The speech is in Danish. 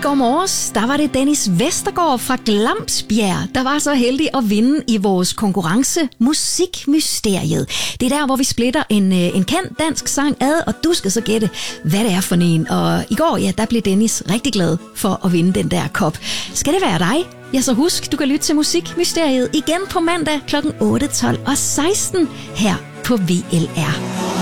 går morges, der var det Dennis Vestergaard fra Glamsbjerg, der var så heldig at vinde i vores konkurrence Musikmysteriet. Det er der, hvor vi splitter en kendt dansk sang ad, og du skal så gætte, hvad det er for en. Og i går, ja, der blev Dennis rigtig glad for at vinde den der kop. Skal det være dig? Ja, så husk, du kan lytte til Musikmysteriet igen på mandag kl. 8, 12 og 16 her på VLR.